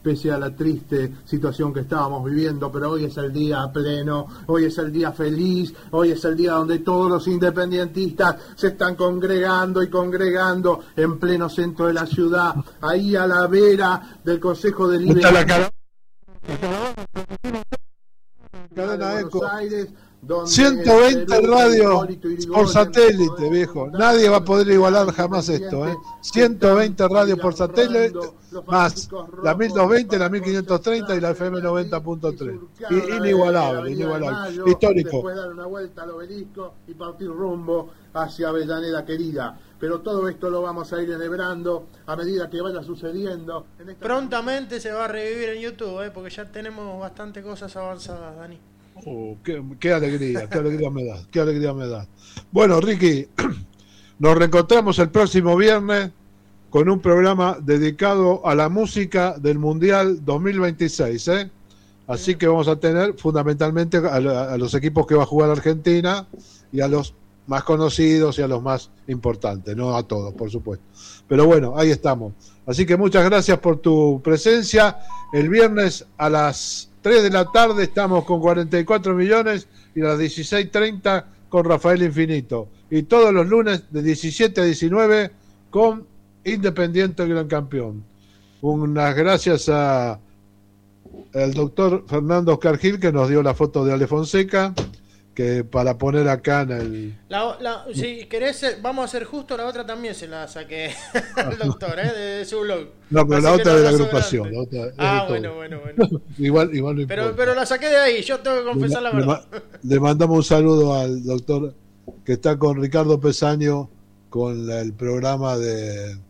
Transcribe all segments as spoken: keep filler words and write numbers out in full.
pese a la triste situación que estábamos viviendo, pero hoy es el día pleno, hoy es el día feliz, hoy es el día donde todos los independentistas se están congregando y congregando en pleno centro de la ciudad, ahí a la vera del Consejo de Liberación de Buenos Aires, ciento veinte radios por satélite, viejo. Nadie va a poder igualar jamás esto, ¿eh? ciento veinte radios por satélite, más la mil doscientos veinte, la mil quinientos treinta y la F M noventa punto tres. Inigualable, inigualable. Histórico. Después dar una vuelta al obelisco y partir rumbo hacia Avellaneda querida. Pero todo esto lo vamos a ir enhebrando a medida que vaya sucediendo. En esta Prontamente se va a revivir en YouTube, ¿eh? Porque ya tenemos bastante cosas avanzadas, Dani. Oh, qué, qué alegría, qué alegría me da, qué alegría me da. Bueno, Ricky, nos reencontramos el próximo viernes con un programa dedicado a la música del Mundial dos mil veintiséis, ¿eh? Así que vamos a tener fundamentalmente a, a los equipos que va a jugar Argentina y a los más conocidos y a los más importantes, no a todos, por supuesto. Pero bueno, ahí estamos. Así que muchas gracias por tu presencia. El viernes a las tres de la tarde estamos con cuarenta y cuatro millones y a las dieciséis treinta con Rafael Infinito. Y todos los lunes de diecisiete a diecinueve con Independiente Gran Campeón. Unas gracias a el doctor Fernando Oscar Gil, que nos dio la foto de Ale Fonseca, que para poner acá en el... La, la, si querés, vamos a ser justo, la otra también se la saqué al doctor, ¿eh? De, de su blog. No, pero así la otra no de la agrupación. La otra ah, bueno, bueno, bueno. igual, igual no pero, pero la saqué de ahí, yo tengo que confesar le, la verdad. Le, le mandamos un saludo al doctor que está con Ricardo Pesaño con la, el programa de eh,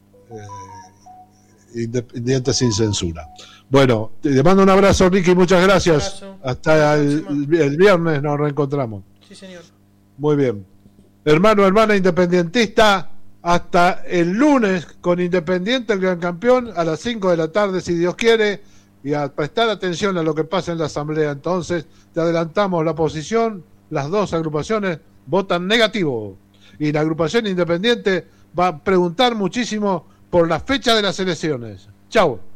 Independiente Sin Censura. Bueno, te mando un abrazo, Ricky, muchas gracias. Hasta el, el viernes nos reencontramos. Sí, señor. Muy bien. Hermano, hermana independentista, hasta el lunes con Independiente, el Gran Campeón, a las cinco de la tarde, si Dios quiere, y a prestar atención a lo que pasa en la asamblea. Entonces, te adelantamos la posición, las dos agrupaciones votan negativo. Y la agrupación independiente va a preguntar muchísimo por la fecha de las elecciones. Chau.